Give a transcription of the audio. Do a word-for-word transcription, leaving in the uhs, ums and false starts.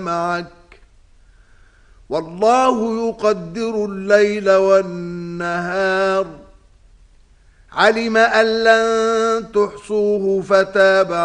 معك والله يقدر الليل والنهار علم أن لن تحصوه فتاب